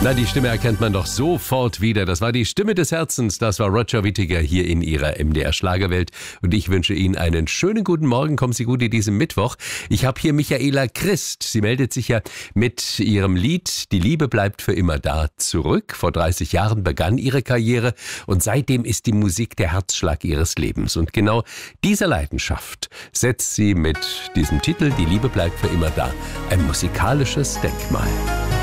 Na, die Stimme erkennt man doch sofort wieder. Das war die Stimme des Herzens. Das war Roger Whittaker hier in Ihrer MDR-Schlagerwelt. Und ich wünsche Ihnen einen schönen guten Morgen. Kommen Sie gut in diesem Mittwoch. Ich habe hier Michaela Christ. Sie meldet sich ja mit ihrem Lied Die Liebe bleibt für immer da zurück. Vor 30 Jahren begann ihre Karriere und seitdem ist die Musik der Herzschlag ihres Lebens. Und genau dieser Leidenschaft setzt sie mit diesem Titel Die Liebe bleibt für immer da ein musikalisches Denkmal.